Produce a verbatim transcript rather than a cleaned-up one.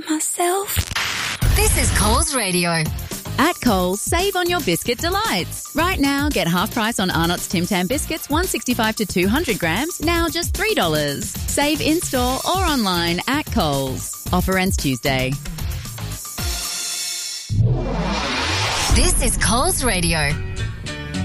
myself. This is Coles Radio. At Coles, save on your biscuit delights. Right now, get half price on Arnott's Tim Tam biscuits, one sixty-five to two hundred grams, now just three dollars. Save in-store or online at Coles. Offer ends Tuesday. This is Coles Radio.